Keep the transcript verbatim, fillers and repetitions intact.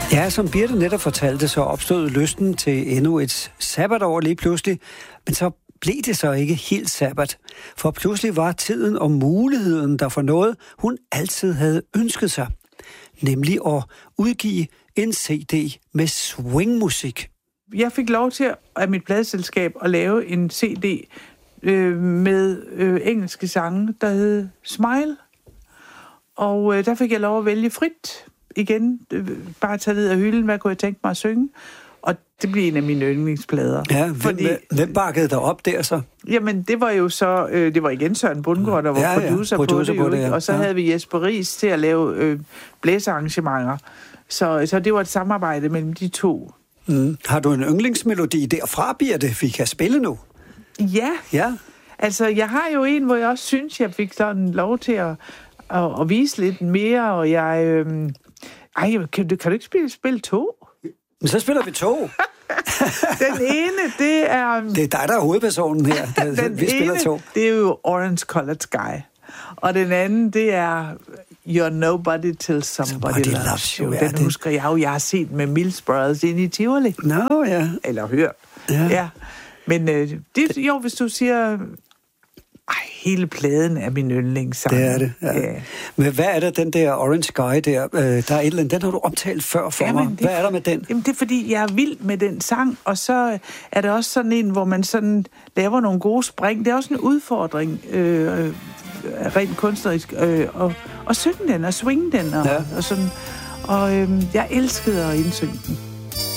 Ja, som Birte netop fortalte, så opstod lysten til endnu et sabbatår lige pludselig, men så blev det så ikke helt sabbat. For pludselig var tiden og muligheden der for noget, hun altid havde ønsket sig. Nemlig at udgive en C D med swingmusik. Jeg fik lov til af mit pladeselskab at lave en C D øh, med øh, engelske sange, der hed Smile. Og øh, der fik jeg lov at vælge frit igen. Øh, bare tage ned af hylden, hvad kunne jeg tænke mig at synge. Og det blev en af mine yndlingsplader. Ja, hvem, fordi, hvem bakkede der op der så? Jamen, det var jo så... Øh, det var igen Søren Bundgaard, der var ja, ja, producer, producer på det. På det ja. Og så ja. havde vi Jesper Riis til at lave øh, blæsearrangementer. Så, så det var et samarbejde mellem de to. Mm. Har du en yndlingsmelodi derfra, Birte, vi kan spille nu? Ja. Ja. Altså, jeg har jo en, hvor jeg også synes, jeg fik sådan lov til at, at, at vise lidt mere, og jeg... Øh, ej, kan du, kan du ikke spille, spille to? Men så spiller vi to. Den ene, det er... Det er dig, der er hovedpersonen her. Den vi spiller ene, to. det er jo Orange Colored Sky. Og den anden, det er You're Nobody Till Somebody, somebody Loves, loves You. Den det... husker jeg jo, jeg har set med Mills Brothers inde i Tivoli. Nå, no, ja. Yeah. Eller hørt. Ja. ja. Men øh, det, jo, hvis du siger... Ej, hele pladen er min yndlingssang. Det er det, ja. ja. Men hvad er der, den der Orange Sky der? Øh, der er et eller andet, den har du omtalt før for jamen, mig. Hvad det, er der med den? Jamen, det er, fordi jeg er vild med den sang, og så er det også sådan en, hvor man sådan laver nogle gode spring. Det er også en udfordring, øh, rent kunstnerisk, øh, og, og synge den, og swinge den, og, ja. og sådan. Og øh, jeg elskede at indsynge den.